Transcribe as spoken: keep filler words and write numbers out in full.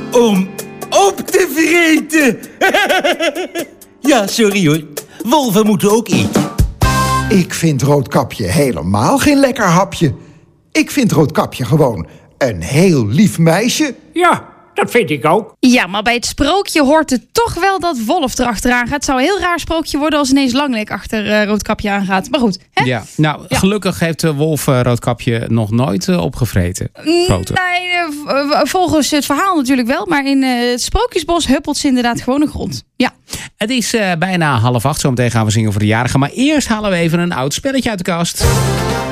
om op te vreten. Ja, sorry hoor. Wolven moeten ook eten. Ik vind Roodkapje helemaal geen lekker hapje. Ik vind Roodkapje gewoon een heel lief meisje. Ja, dat vind ik ook. Ja, maar bij het sprookje hoort het toch wel dat Wolf erachteraan gaat. Het zou een heel raar sprookje worden als ineens Langnek achter uh, Roodkapje aangaat. Maar goed, hè? Ja, nou, ja. Gelukkig heeft uh, Wolf uh, Roodkapje nog nooit uh, opgevreten. Foto. Nee, uh, volgens het verhaal natuurlijk wel. Maar in uh, het Sprookjesbos huppelt ze inderdaad gewoon de grond. Ja. Het is uh, bijna half acht. Zometeen gaan we zingen voor de jarigen. Maar eerst halen we even een oud spelletje uit de kast.